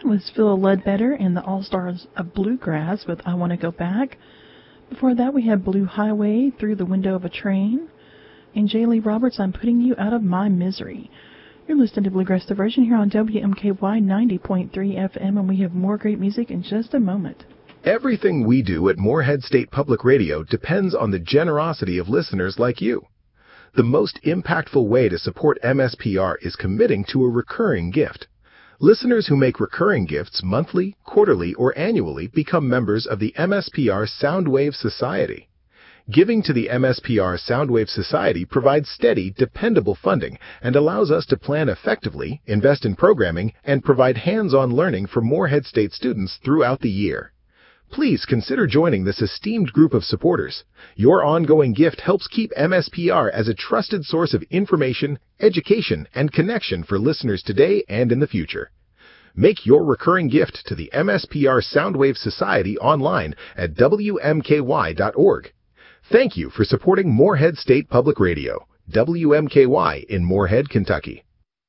was Phil Ledbetter and the All-Stars of Bluegrass with I Want to Go Back. Before that, we had Blue Highway, Through the Window of a Train. And J. Lee Roberts, I'm Putting You Out of My Misery. You're listening to Bluegrass Diversion here on WMKY 90.3 FM, and we have more great music in just a moment. Everything we do at Morehead State Public Radio depends on the generosity of listeners like you. The most impactful way to support MSPR is committing to a recurring gift. Listeners who make recurring gifts monthly, quarterly, or annually become members of the MSPR Soundwave Society. Giving to the MSPR Soundwave Society provides steady, dependable funding and allows us to plan effectively, invest in programming, and provide hands-on learning for Morehead State students throughout the year. Please consider joining this esteemed group of supporters. Your ongoing gift helps keep MSPR as a trusted source of information, education, and connection for listeners today and in the future. Make your recurring gift to the MSPR Soundwave Society online at WMKY.org. Thank you for supporting Morehead State Public Radio, WMKY in Morehead, Kentucky.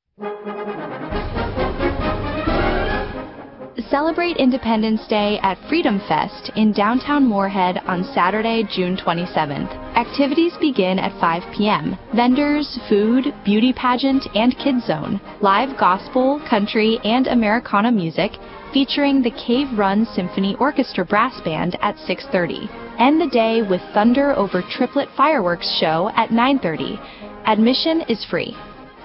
Celebrate Independence Day at Freedom Fest in downtown Morehead on Saturday, June 27th. Activities begin at 5 p.m. Vendors, food, beauty pageant, and kids zone. Live gospel, country, and Americana music featuring the Cave Run Symphony Orchestra Brass Band at 6:30. End the day with Thunder Over Triplet Fireworks Show at 9:30. Admission is free.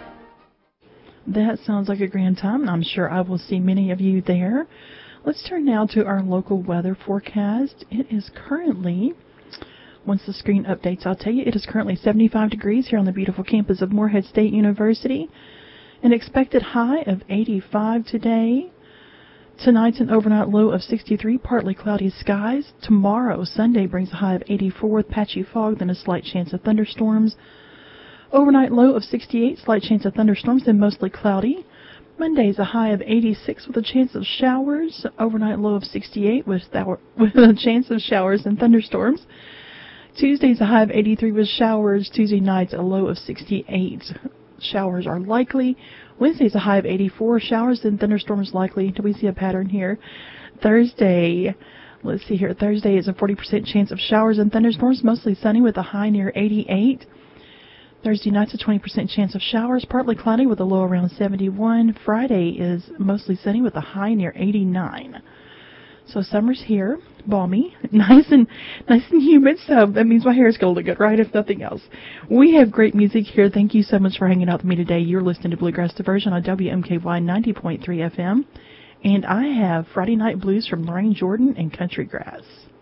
That sounds like a grand time, and I'm sure I will see many of you there. Let's turn now to our local weather forecast. It is currently, once the screen updates, I'll tell you, it is currently 75 degrees here on the beautiful campus of Morehead State University. An expected high of 85 today. Tonight's an overnight low of 63, partly cloudy skies. Tomorrow, Sunday, brings a high of 84 with patchy fog, then a slight chance of thunderstorms. Overnight low of 68, slight chance of thunderstorms, then mostly cloudy. Monday's a high of 86 with a chance of showers. Overnight low of 68 with a chance of showers and thunderstorms. Tuesday's a high of 83 with showers. Tuesday night's a low of 68. Showers are likely. Wednesday's a high of 84. Showers and thunderstorms likely. Do we see a pattern here? Thursday, let's see here. Thursday is a 40% chance of showers and thunderstorms, mostly sunny with a high near 88. Thursday night's a 20% chance of showers, partly cloudy with a low around 71. Friday is mostly sunny with a high near 89. So summer's here, balmy, nice and humid, so that means my hair is going to look good, right, if nothing else. We have great music here. Thank you so much for hanging out with me today. You're listening to Bluegrass Diversion on WMKY 90.3 FM, and I have Friday Night Blues from Lorraine Jordan and Country Grass.